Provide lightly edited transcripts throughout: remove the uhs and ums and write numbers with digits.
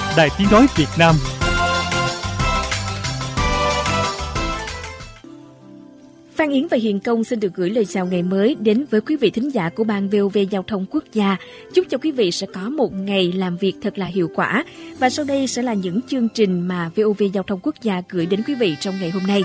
Đài Tiếng nói Việt Nam. Phan Yến và Hiền Công xin được gửi lời chào ngày mới đến với quý vị thính giả của Ban VOV Giao thông Quốc gia. Chúc cho quý vị sẽ có một ngày làm việc thật là hiệu quả. Và sau đây sẽ là những chương trình mà VOV Giao thông Quốc gia gửi đến quý vị trong ngày hôm nay.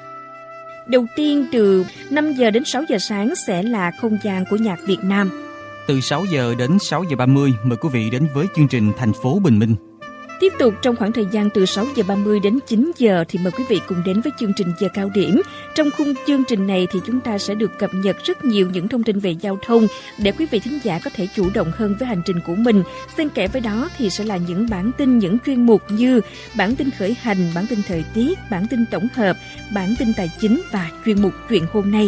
Đầu tiên, từ 5 giờ đến 6 giờ sáng sẽ là không gian của nhạc Việt Nam. Từ 6 giờ đến 6 giờ 30, mời quý vị đến với chương trình Thành phố Bình Minh. Tiếp tục trong khoảng thời gian từ 6 giờ 30 đến 9 giờ thì mời quý vị cùng đến với chương trình Giờ Cao Điểm. Trong khung chương trình này thì chúng ta sẽ được cập nhật rất nhiều những thông tin về giao thông để quý vị thính giả có thể chủ động hơn với hành trình của mình. Xen kẽ với đó thì sẽ là những bản tin, những chuyên mục như bản tin khởi hành, bản tin thời tiết, bản tin tổng hợp, bản tin tài chính và chuyên mục Chuyện hôm nay.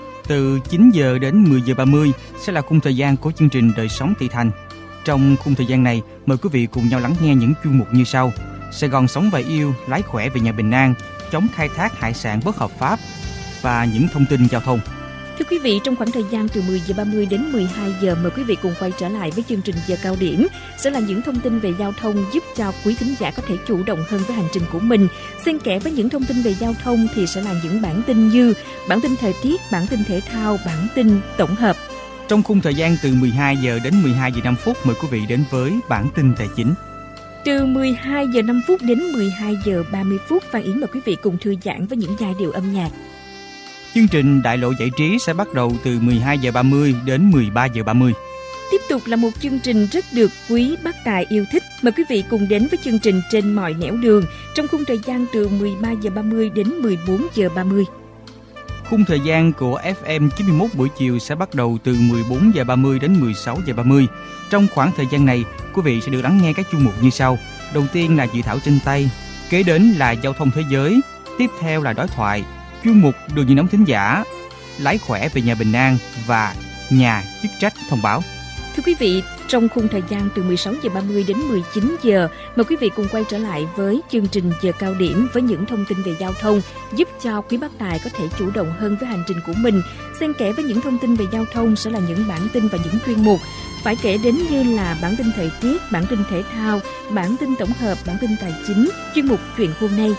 Từ 9 giờ đến 10 giờ 30 sẽ là khung thời gian của chương trình Đời sống thị thành. Trong khung thời gian này, mời quý vị cùng nhau lắng nghe những chuyên mục như sau: Sài Gòn sống và yêu, lái khỏe về nhà bình an, chống khai thác hải sản bất hợp pháp và những thông tin giao thông. Thưa quý vị, trong khoảng thời gian từ 10 giờ 30 đến 12 giờ, mời quý vị cùng quay trở lại với chương trình Giờ Cao Điểm. Sẽ là những thông tin về giao thông giúp cho quý thính giả có thể chủ động hơn với hành trình của mình. Xen kẽ với những thông tin về giao thông thì sẽ là những bản tin như bản tin thời tiết, bản tin thể thao, bản tin tổng hợp. Trong khung thời gian từ 12 giờ đến 12 giờ 5 phút, mời quý vị đến với bản tin tài chính. Từ 12 giờ 5 phút đến 12 giờ 30 phút, Phan Yến mời quý vị cùng thư giãn với những giai điệu âm nhạc. Chương trình Đại lộ giải trí sẽ bắt đầu từ 12 giờ 30 đến 13 giờ 30. Tiếp tục là một chương trình rất được quý bác tài yêu thích. Mời quý vị cùng đến với chương trình Trên mọi nẻo đường trong khung thời gian từ 13 giờ 30 đến 14 giờ 30. Khung thời gian của FM 91 buổi chiều sẽ bắt đầu từ 14 giờ 30 đến 16 giờ 30. Trong khoảng thời gian này, quý vị sẽ được lắng nghe các chuyên mục như sau. Đầu tiên là Dự thảo trên tay, kế đến là Giao thông thế giới, tiếp theo là Đối thoại, chuyên mục Đường Nhìn nóng thính giả, Lái khỏe về nhà bình an và Nhà chức trách thông báo. Thưa quý vị, trong khung thời gian từ 16 giờ 30 đến 19 giờ, mời quý vị cùng quay trở lại với chương trình Giờ Cao Điểm với những thông tin về giao thông giúp cho quý bác tài có thể chủ động hơn với hành trình của mình. Xen kẽ với những thông tin về giao thông sẽ là những bản tin và những chuyên mục phải kể đến như là bản tin thời tiết, bản tin thể thao, bản tin tổng hợp, bản tin tài chính, chuyên mục Chuyện hôm nay.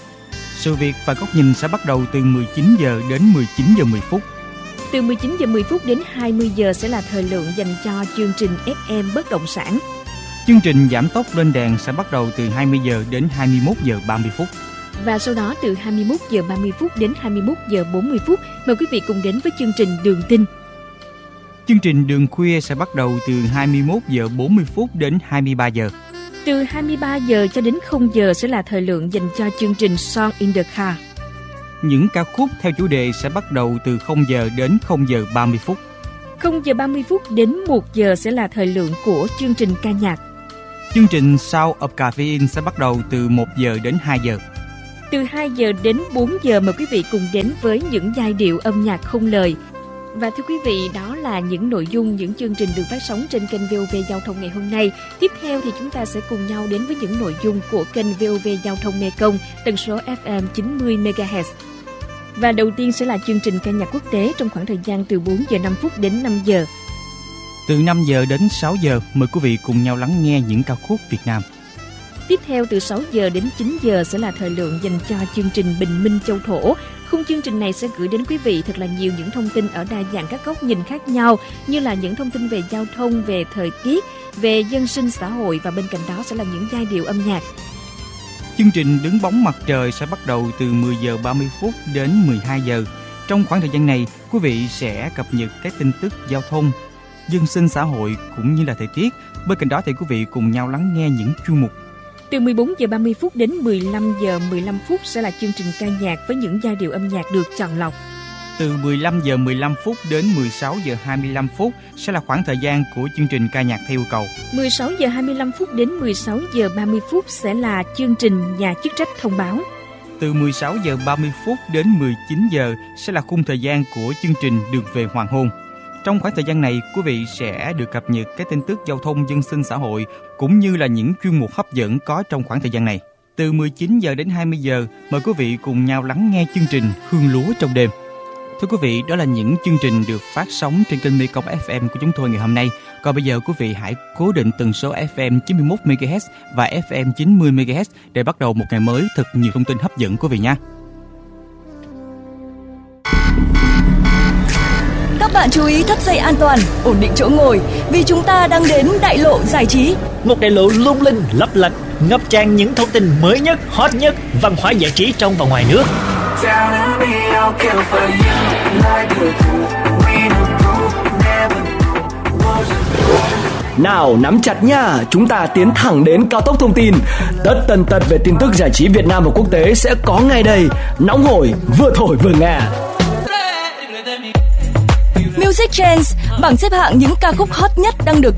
Sự việc và góc nhìn sẽ bắt đầu từ 19 giờ đến 19 giờ 10 phút. Từ 19 giờ 10 phút đến 20 giờ sẽ là thời lượng dành cho chương trình FM Bất động sản. Chương trình Giảm tốc lên đèn sẽ bắt đầu từ 20 giờ đến 21 giờ 30 phút. Và sau đó từ 21 giờ 30 phút đến 21 giờ 40 phút, mời quý vị cùng đến với chương trình Đường Tin. Chương trình Đường Khuya sẽ bắt đầu từ 21 giờ 40 phút đến 23 giờ. Từ 23 giờ cho đến 0 giờ sẽ là thời lượng dành cho chương trình Song in the Car. Những ca khúc theo chủ đề sẽ bắt đầu từ 0 giờ đến 0 giờ 30 phút. 0 giờ 30 phút đến 1 giờ sẽ là thời lượng của chương trình ca nhạc. Chương trình Sound of Caffeine sẽ bắt đầu từ 1 giờ đến 2 giờ. Từ 2 giờ đến 4 giờ mời quý vị cùng đến với những giai điệu âm nhạc không lời. Và thưa quý vị, đó là những nội dung, những chương trình được phát sóng trên kênh VOV Giao thông ngày hôm nay. Tiếp theo thì chúng ta sẽ cùng nhau đến với những nội dung của kênh VOV Giao thông Mekong, tần số FM 90 MHz. Và đầu tiên sẽ là chương trình ca nhạc quốc tế trong khoảng thời gian từ 4 giờ 5 phút đến 5 giờ. Từ 5 giờ đến 6 giờ, mời quý vị cùng nhau lắng nghe những ca khúc Việt Nam. Tiếp theo từ 6 giờ đến 9 giờ sẽ là thời lượng dành cho chương trình Bình Minh Châu Thổ. Khung chương trình này sẽ gửi đến quý vị thật là nhiều những thông tin ở đa dạng các góc nhìn khác nhau, như là những thông tin về giao thông, về thời tiết, về dân sinh xã hội, và bên cạnh đó sẽ là những giai điệu âm nhạc. Chương trình Đứng bóng mặt trời sẽ bắt đầu từ 10 giờ 30 phút đến 12 giờ. Trong khoảng thời gian này, quý vị sẽ cập nhật các tin tức giao thông, dân sinh xã hội cũng như là thời tiết. Bên cạnh đó thì quý vị cùng nhau lắng nghe những chuyên mục. Từ 14 giờ 30 phút đến 15 giờ 15 phút sẽ là chương trình ca nhạc với những giai điệu âm nhạc được chọn lọc. Từ 15 giờ 15 phút đến 16 giờ 25 phút sẽ là khoảng thời gian của chương trình ca nhạc theo yêu cầu. 16 giờ 25 phút đến 16 giờ 30 phút sẽ là chương trình Nhà chức trách thông báo. Từ 16 giờ 30 phút đến 19 giờ sẽ là khung thời gian của chương trình Đường về hoàng hôn. Trong khoảng thời gian này, quý vị sẽ được cập nhật các tin tức giao thông, dân sinh xã hội cũng như là những chuyên mục hấp dẫn có trong khoảng thời gian này. Từ 19 giờ đến 20 giờ, mời quý vị cùng nhau lắng nghe chương trình Hương lúa trong đêm. Thưa quý vị, đó là những chương trình được phát sóng trên kênh Mekong FM của chúng tôi ngày hôm nay. Còn bây giờ quý vị hãy cố định tần số FM 91 MHz và FM 90 MHz để bắt đầu một ngày mới thật nhiều thông tin hấp dẫn quý vị nhé. Các bạn chú ý thắt dây an toàn, ổn định chỗ ngồi vì chúng ta đang đến đại lộ giải trí. Một đại lộ lung linh, lấp lánh, ngập tràn những thông tin mới nhất, hot nhất, văn hóa giải trí trong và ngoài nước. Nào nắm chặt nha, chúng ta tiến thẳng đến cao tốc thông tin. Tất tần tật về tin tức giải trí Việt Nam và quốc tế sẽ có ngay đây. Nóng hổi, vừa thổi vừa nghe. Music Trends, bảng xếp hạng những ca khúc hot nhất đang được